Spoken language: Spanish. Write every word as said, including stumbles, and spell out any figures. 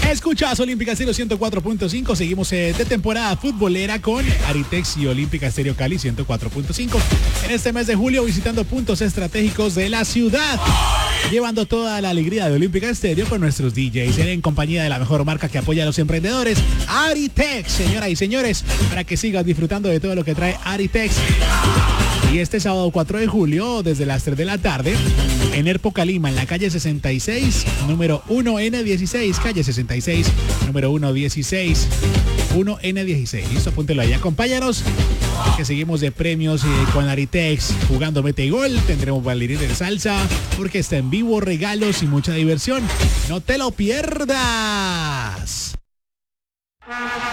Escuchas Olímpica Estéreo ciento cuatro punto cinco. Seguimos eh, de temporada futbolera con Aritex y Olímpica Estéreo Cali ciento cuatro punto cinco. En este mes de julio visitando puntos estratégicos de la ciudad, llevando toda la alegría de Olímpica Estéreo con nuestros D Js en compañía de la mejor marca que apoya a los emprendedores, Aritex, señoras y señores, para que sigas disfrutando de todo lo que trae Aritex. Y este sábado cuatro de julio, desde las tres de la tarde, en Erpo Calima, en la calle sesenta y seis, número uno ene dieciséis, calle sesenta y seis, número uno dieciséis, uno ene dieciséis. Listo, apúntelo ahí. Acompáñanos, que seguimos de premios eh, con Aritex, jugando mete y gol. Tendremos bailarín de salsa, porque está en vivo, regalos y mucha diversión. No te lo pierdas.